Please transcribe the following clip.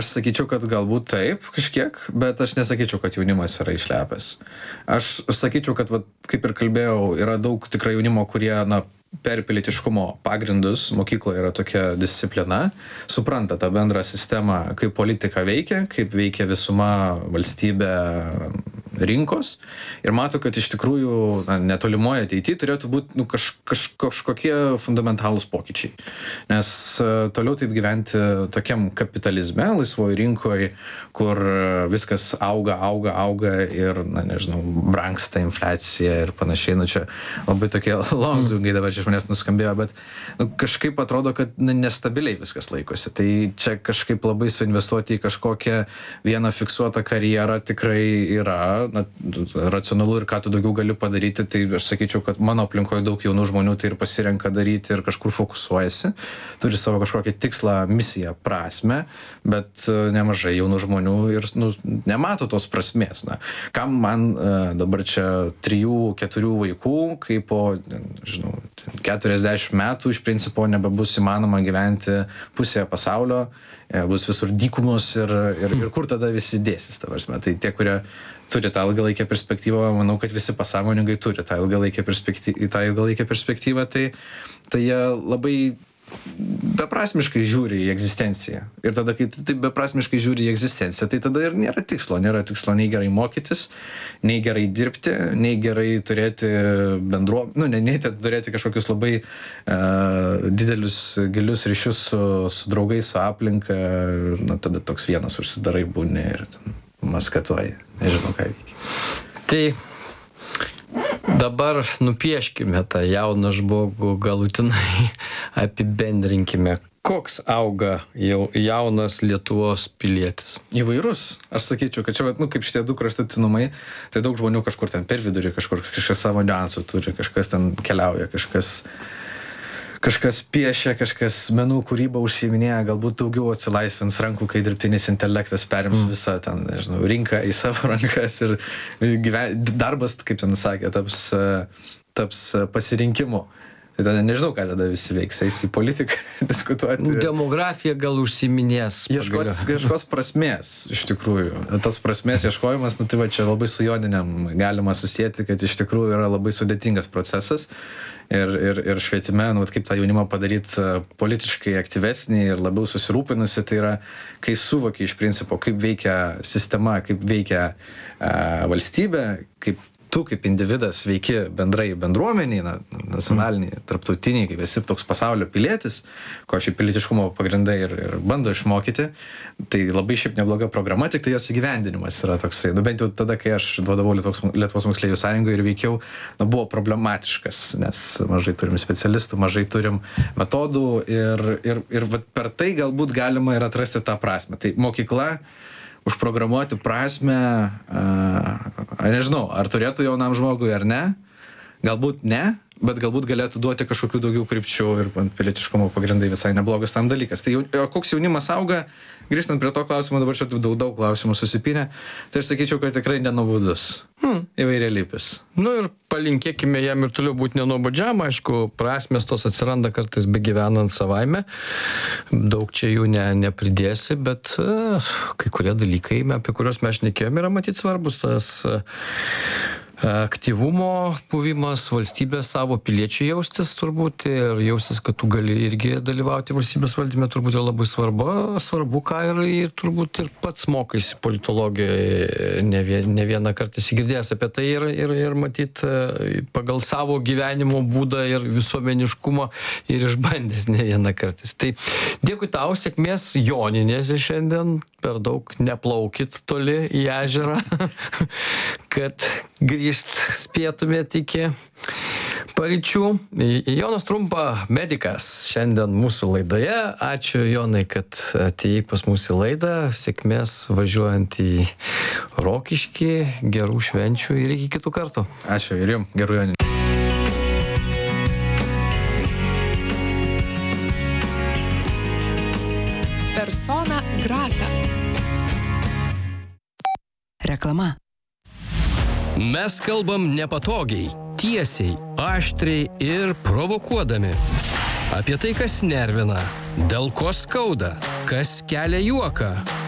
Aš sakyčiau, kad galbūt taip kažkiek, bet aš nesakyčiau, kad jaunimas yra išlepęs. Aš sakyčiau, kad, kaip ir kalbėjau, yra daug tikrai jaunimo, kurie, per pilietiškumo pagrindus mokykloje yra tokia disciplina, supranta tą bendrą sistemą, kaip politika veikia, kaip veikia visuma valstybė rinkos ir mato, kad iš tikrųjų netolimoje ateityje turėtų būti kažkokie fundamentalūs pokyčiai. Nes toliau taip gyventi tokiam kapitalizme, laisvoje rinkoje, kur viskas auga ir, brangsta infliacija ir panašiai. Čia labai tokie lozungai dabar iš manęs nuskambėjo, bet kažkaip atrodo, kad nestabiliai viskas laikosi. Tai čia kažkaip labai suinvestuoti į kažkokią vieną fiksuotą karjerą tikrai yra racionalu ir ką tu daugiau gali padaryti. Tai aš sakyčiau, kad mano aplinkoje daug jaunų žmonių tai ir pasirenka daryti ir kažkur fokusuojasi, turi savo kažkokią tikslą, misiją, prasmę, bet nemažai jaunų žmonių ir nemato tos prasmės. Kam man dabar čia 3-4 vaikų, kai po 40 metų iš principo nebebus įmanoma gyventi pusėje pasaulio, bus visur dykumos ir kur tada visi dėsis, ta prasme. Tai tie, kurie turi tą ilgalaikę perspektyvą, manau, kad visi pasąmoningai turi tą ilgalaikę perspektyvą, tai jie labai beprasmiškai žiūri į egzistenciją. Ir tada, kai taip beprasmiškai žiūri į egzistenciją, tai tada ir nėra tikslo nei gerai mokytis, nei gerai dirbti, nei gerai turėti nei turėti kažkokius labai didelius, gilius ryšius su draugais, su aplinka. Tada toks vienas užsidarai būni ir maskatuoji. Nežinau, ką veikia. Tai dabar nupieškime tą jauną žmogų galutinai, apibendrinkime. Koks auga jaunas Lietuvos pilietis? Įvairus. Aš sakyčiau, kad čia, kaip šitie du kraštutinumai, tai daug žmonių kažkur ten per vidurį, kažkas savo niuansų turi, kažkas ten keliauja, kažkas piešia, kažkas menų kūrybą užsiiminėja, galbūt daugiau atsilaisvins rankų, kai dirbtinis intelektas perims visą ten, rinką į savo rankas ir darbas, kaip ten sakė, taps pasirinkimu. Tai tada nežinau, ką tada visi veiks, eis į politiką diskutuoti. Demografija gal užsiiminės. Ieškos prasmės, iš tikrųjų. Tas prasmės ieškojimas, tai čia labai su Joniniam galima susijęti, kad iš tikrųjų yra labai sudėtingas procesas. Ir švietime, kaip tą jaunimą padaryti politiškai aktyvesnį ir labiau susirūpinusi, tai yra, kai suvokia iš principo, kaip veikia sistema, kaip veikia valstybė, kaip tu kaip individas veiki bendrai bendruomeniai, nacionaliniai, tarptautiniai, kaip esi toks pasaulio pilietis, ko šiaip pilietiškumo pagrindai ir bando išmokyti, tai labai šiaip nebloga programa, tik tai jos įgyvendinimas yra toksai. Bent jau tada, kai aš vadovau Lietuvos moksleivių sąjungai ir veikiau, buvo problematiškas, nes mažai turim specialistų, mažai turim metodų ir per tai galbūt galima ir atrasti tą prasme. Tai mokykla užprogramuoti prasmę, nežinau, ar turėtų jaunam žmogui ar ne, galbūt ne, bet galbūt galėtų duoti kažkokių daugiau krypčių ir pilietiškumo pagrindai visai neblogas tam dalykas. Tai koks jaunimas auga, grįžtant prie to klausimo, dabar čia daug klausimų susipinę, tai aš sakyčiau, kad tikrai nenuobodus, įvairialypis. Ir palinkėkime jam ir toliau būti nenuobodžiam, aišku, prasmės tos atsiranda kartais begyvenant savaime, daug čia jų nepridėsi, bet kai kurie dalykai, apie kuriuos mes šnekėjome, yra matyti svarbus, tas aktyvumo buvimas, valstybės savo piliečių jaustis turbūt ir jaustis, kad tu gali irgi dalyvauti valstybės valdyme, turbūt yra labai svarbu, ką ir turbūt ir pats mokaisi politologijoje, ne vieną kartą įsigirdėjęs apie tai ir matyt pagal savo gyvenimo būdą ir visuomeniškumą ir išbandęs ne vieną kartą. Tai dėkui tau, sėkmės Joninėse šiandien, per daug neplaukit toli į ežerą, kad grįžt spėtumėt iki paryčių. Jonas Trumpa, medikas, šiandien mūsų laidoje. Ačiū, Jonai, kad atėjai pas mūsų laidą. Sėkmės važiuojant į Rokiškį, gerų švenčių ir iki kitų kartų. Ačiū ir jums, gerų Joninių. Persona grata. Reklama. Mes kalbam nepatogiai, tiesiai, aštriai ir provokuodami. Apie tai, kas nervina, dėl ko skauda, kas kelia juoką.